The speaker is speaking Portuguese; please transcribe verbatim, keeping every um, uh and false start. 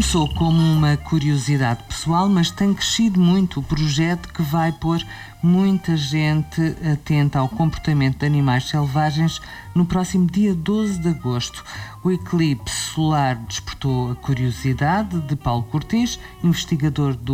Começou como uma curiosidade pessoal, mas tem crescido muito o projeto, que vai pôr muita gente atenta ao comportamento de animais selvagens no próximo dia doze de agosto. O eclipse solar despertou a curiosidade de Paulo Cortês, investigador do